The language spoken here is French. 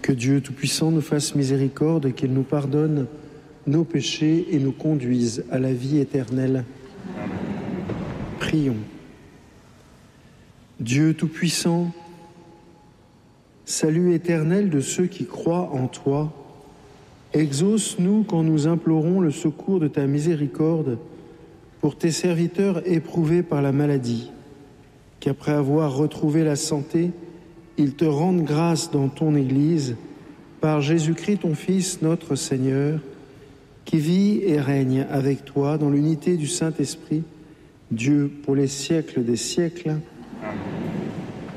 Que Dieu Tout-Puissant nous fasse miséricorde et qu'il nous pardonne nos péchés et nous conduise à la vie éternelle. Amen. Prions. Dieu Tout-Puissant, salut éternel de ceux qui croient en toi, exauce-nous quand nous implorons le secours de ta miséricorde pour tes serviteurs éprouvés par la maladie, qu'après avoir retrouvé la santé, ils te rendent grâce dans ton Église, par Jésus-Christ ton Fils, notre Seigneur, qui vit et règne avec toi dans l'unité du Saint-Esprit, Dieu pour les siècles des siècles.